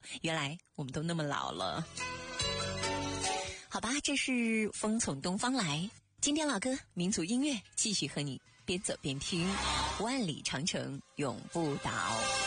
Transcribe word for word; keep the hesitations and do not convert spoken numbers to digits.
原来我们都那么老了。好吧，这是风从东方来，经典老歌民族音乐继续和你边走边听，万里长城永不倒。